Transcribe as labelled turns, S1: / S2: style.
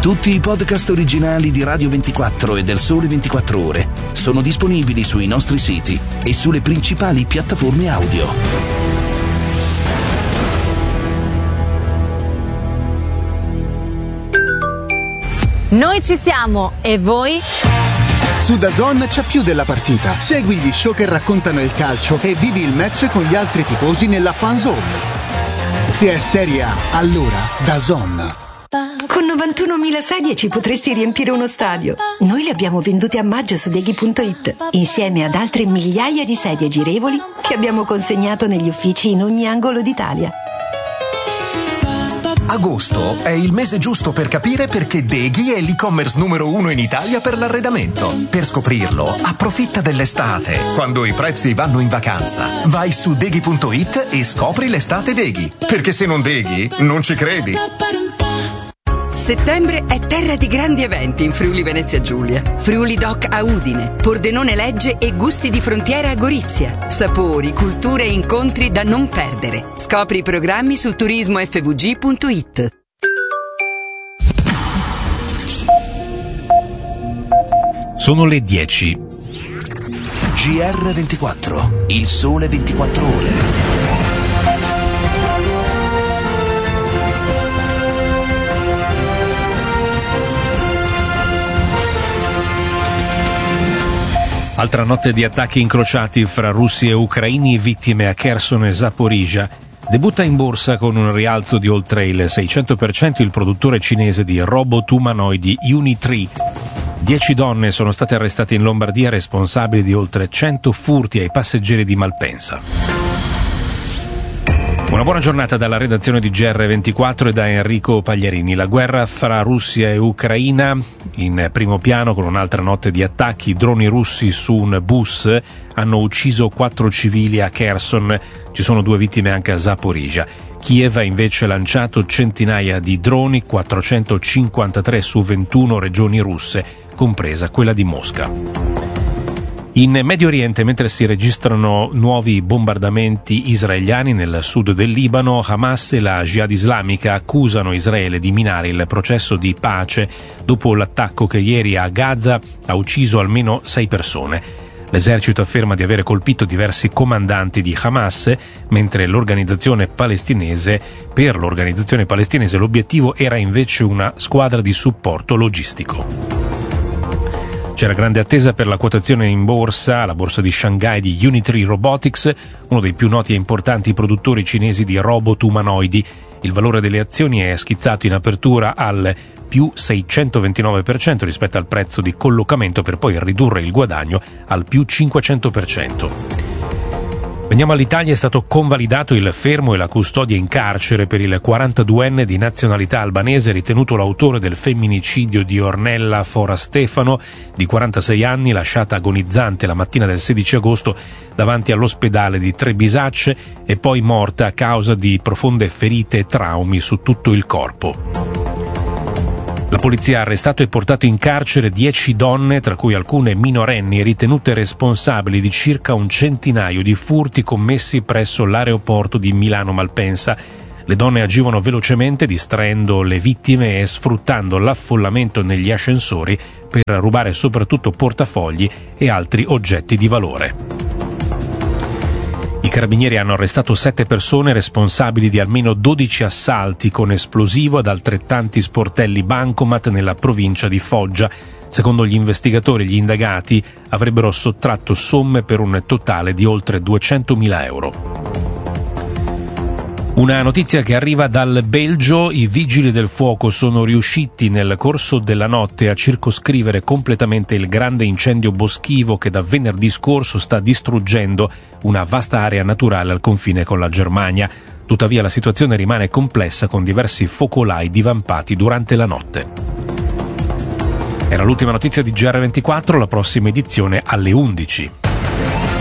S1: Tutti i podcast originali di Radio 24 e del Sole 24 Ore sono disponibili sui nostri siti e sulle principali piattaforme audio.
S2: Noi ci siamo, e voi?
S3: Su DAZN c'è più della partita. Segui gli show che raccontano il calcio e vivi il match con gli altri tifosi nella fan zone. Se è Serie A, allora DAZN.
S4: Con 91.000 sedie ci potresti riempire uno stadio. Noi le abbiamo vendute a maggio su Deghi.it, insieme ad altre migliaia di sedie girevoli che abbiamo consegnato negli uffici in ogni angolo d'Italia.
S5: Agosto è il mese giusto per capire perché Deghi è l'e-commerce numero 1 in Italia per l'arredamento. Per scoprirlo, approfitta dell'estate, quando i prezzi vanno in vacanza. Vai su Deghi.it e scopri l'estate Deghi. Perché se non Deghi, non ci credi.
S6: Settembre è terra di grandi eventi in Friuli Venezia Giulia. Friuli Doc a Udine, Pordenone Legge e Gusti di Frontiera a Gorizia. Sapori, culture e incontri da non perdere. Scopri i programmi su turismofvg.it.
S7: Sono le 10.
S1: GR24, il Sole 24 Ore.
S7: Altra notte di attacchi incrociati fra russi e ucraini, vittime a Kherson e Zaporizhzhia. Debutta in borsa con un rialzo di oltre il 600% il produttore cinese di robot umanoidi Unitree. 10 donne sono state arrestate in Lombardia, responsabili di oltre 100 furti ai passeggeri di Malpensa. Una buona giornata dalla redazione di GR24 e da Enrico Pagliarini. La guerra fra Russia e Ucraina in primo piano, con un'altra notte di attacchi. Droni russi su un bus hanno ucciso 4 civili a Kherson, ci sono 2 vittime anche a Zaporizhzhia. Kiev ha invece lanciato centinaia di droni, 453 su 21 regioni russe, compresa quella di Mosca. In Medio Oriente, mentre si registrano nuovi bombardamenti israeliani nel sud del Libano, Hamas e la Jihad islamica accusano Israele di minare il processo di pace dopo l'attacco che ieri a Gaza ha ucciso almeno 6 persone. L'esercito afferma di avere colpito diversi comandanti di Hamas, mentre per l'organizzazione palestinese l'obiettivo era invece una squadra di supporto logistico. C'era grande attesa per la quotazione in borsa, la borsa di Shanghai di Unitree Robotics, uno dei più noti e importanti produttori cinesi di robot umanoidi. Il valore delle azioni è schizzato in apertura al più 629% rispetto al prezzo di collocamento, per poi ridurre il guadagno al più 500%. Veniamo all'Italia. È stato convalidato il fermo e la custodia in carcere per il 42enne di nazionalità albanese ritenuto l'autore del femminicidio di Ornella Fora Stefano, di 46 anni, lasciata agonizzante la mattina del 16 agosto davanti all'ospedale di Trebisacce e poi morta a causa di profonde ferite e traumi su tutto il corpo. La polizia ha arrestato e portato in carcere 10 donne, tra cui alcune minorenni, ritenute responsabili di circa un centinaio di furti commessi presso l'aeroporto di Milano Malpensa. Le donne agivano velocemente, distraendo le vittime e sfruttando l'affollamento negli ascensori per rubare soprattutto portafogli e altri oggetti di valore. I carabinieri hanno arrestato 7 persone responsabili di almeno 12 assalti con esplosivo ad altrettanti sportelli bancomat nella provincia di Foggia. Secondo gli investigatori, gli indagati avrebbero sottratto somme per un totale di oltre 200.000 euro. Una notizia che arriva dal Belgio: i vigili del fuoco sono riusciti nel corso della notte a circoscrivere completamente il grande incendio boschivo che da venerdì scorso sta distruggendo una vasta area naturale al confine con la Germania. Tuttavia la situazione rimane complessa, con diversi focolai divampati durante la notte. Era l'ultima notizia di GR24, la prossima edizione alle 11.